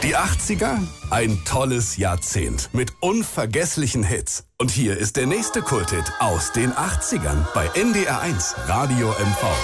Die 80er? Ein tolles Jahrzehnt mit unvergesslichen Hits. Und hier ist der nächste Kulthit aus den 80ern bei NDR1 Radio MV.